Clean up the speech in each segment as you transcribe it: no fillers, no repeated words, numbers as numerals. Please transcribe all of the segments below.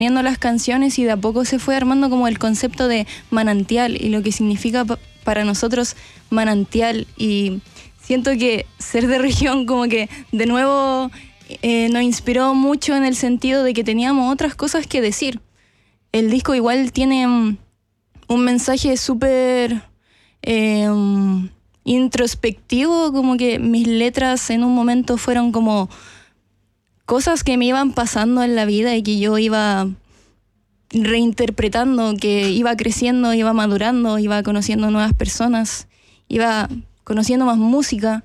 viendo las canciones y de a poco se fue armando como el concepto de manantial y lo que significa para nosotros manantial. Y siento que ser de región como que de nuevo nos inspiró mucho en el sentido de que teníamos otras cosas que decir. El disco igual tiene un mensaje súper introspectivo, como que mis letras en un momento fueron como cosas que me iban pasando en la vida y que yo iba reinterpretando, que iba creciendo, iba madurando, iba conociendo nuevas personas, iba conociendo más música.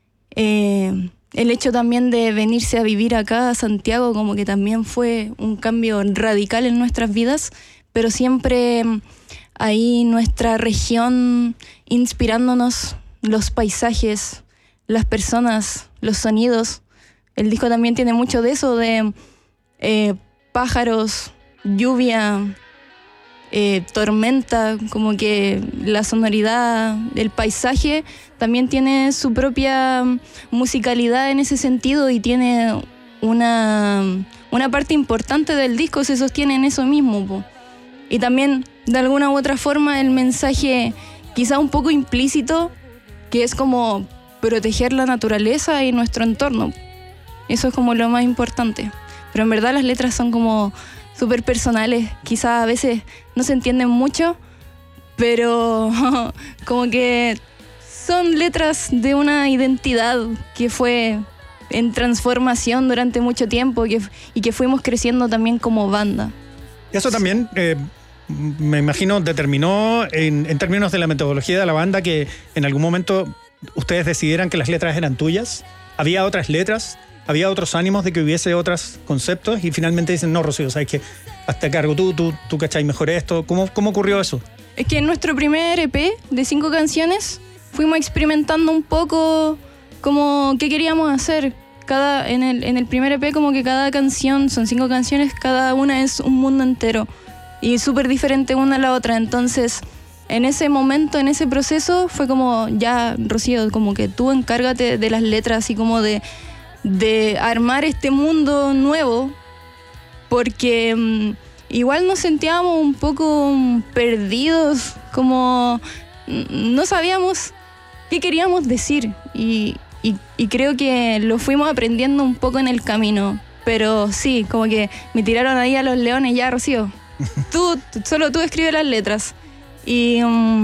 El hecho también de venirse a vivir acá a Santiago como que también fue un cambio radical en nuestras vidas, pero siempre ahí nuestra región inspirándonos, los paisajes, las personas, los sonidos. El disco también tiene mucho de eso, de pájaros, lluvia, tormenta, como que la sonoridad del paisaje también tiene su propia musicalidad en ese sentido y tiene una parte importante del disco, se sostiene en eso mismo, po. Y también, de alguna u otra forma, el mensaje quizá un poco implícito, que es como proteger la naturaleza y nuestro entorno. Eso es como lo más importante. Pero en verdad las letras son como súper personales. Quizás a veces no se entienden mucho, pero como que son letras de una identidad que fue en transformación durante mucho tiempo y que fuimos creciendo también como banda. Eso también, me imagino, determinó en términos de la metodología de la banda que en algún momento ustedes decidieran que las letras eran tuyas. Había otras letras, había otros ánimos de que hubiese otros conceptos y finalmente dicen, no, Rocío, sabes que hasta cargo tú cachai mejor esto. ¿Cómo ocurrió eso? Es que en nuestro primer EP de 5 canciones fuimos experimentando un poco como qué queríamos hacer. En el primer EP como que cada canción, son 5 canciones, cada una es un mundo entero y súper diferente una a la otra. Entonces, en ese momento, en ese proceso, fue como, ya, Rocío, como que tú encárgate de las letras y como de armar este mundo nuevo, porque igual nos sentíamos un poco perdidos, como no sabíamos qué queríamos decir y creo que lo fuimos aprendiendo un poco en el camino, pero sí, como que me tiraron ahí a los leones, ya, Rocío, solo tú escribes las letras y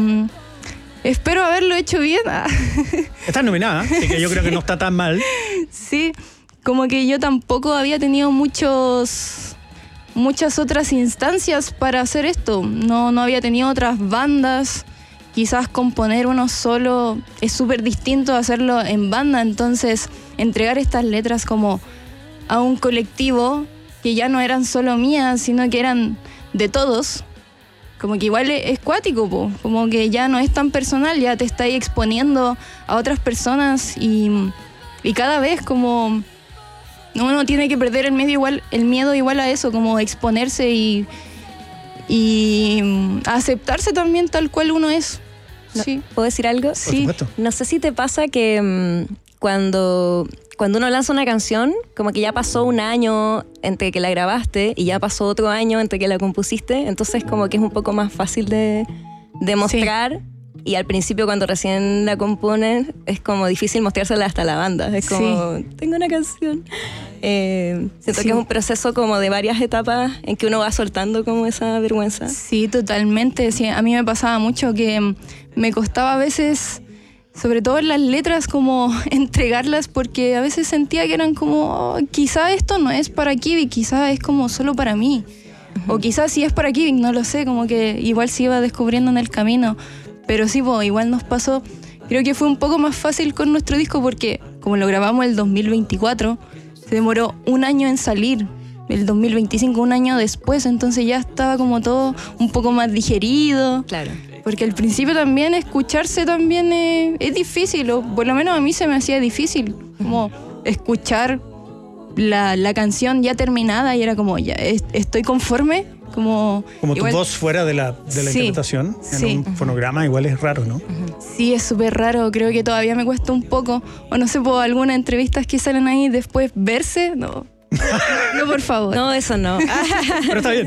espero haberlo hecho bien. Estás nominada, así que yo creo que no está tan mal. Sí, como que yo tampoco había tenido muchas otras instancias para hacer esto. No había tenido otras bandas. Quizás componer uno solo es súper distinto a hacerlo en banda. Entonces, entregar estas letras como a un colectivo que ya no eran solo mías, sino que eran de todos, como que igual es cuático, po. Como que ya no es tan personal, ya te estáis exponiendo a otras personas y cada vez como uno tiene que perder el miedo igual a eso, como exponerse y aceptarse también tal cual uno es. No, sí. ¿Puedo decir algo? Sí. No sé si te pasa que cuando uno lanza una canción, como que ya pasó un año entre que la grabaste y ya pasó otro año entre que la compusiste, entonces como que es un poco más fácil de mostrar. Sí. Y al principio cuando recién la componen es como difícil mostrársela hasta la banda. Es como, sí, tengo una canción. Siento que es un proceso como de varias etapas en que uno va soltando como esa vergüenza. Sí, totalmente. Sí, a mí me pasaba mucho que me costaba a veces, sobre todo en las letras, como entregarlas porque a veces sentía que eran como, quizá esto no es para Kivik, quizá es como solo para mí. Uh-huh. O quizás sí es para Kivik, no lo sé, como que igual se iba descubriendo en el camino. Pero sí, igual nos pasó, creo que fue un poco más fácil con nuestro disco porque como lo grabamos el 2024, se demoró un año en salir, el 2025, un año después, entonces ya estaba como todo un poco más digerido. Claro. Porque al principio también escucharse también es difícil, o por lo menos a mí se me hacía difícil, como escuchar la canción ya terminada y era como, ya estoy conforme. Como igual, tu voz fuera de la interpretación en un fonograma, igual es raro, ¿no? Sí, es súper raro, creo que todavía me cuesta un poco, o no sé, por algunas entrevistas que salen ahí después verse, no, No, por favor. No, eso no. Pero está bien.